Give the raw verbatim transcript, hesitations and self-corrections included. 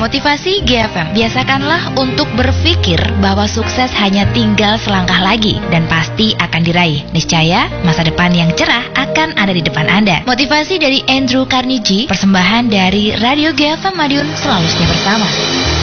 Motivasi G F M. Biasakanlah untuk berpikir bahwa sukses hanya tinggal selangkah lagi dan pasti akan diraih. Niscaya masa depan yang cerah akan ada di depan Anda. Motivasi dari Andrew Carnegie, persembahan dari Radio G F M Madiun, selalu setia bersama.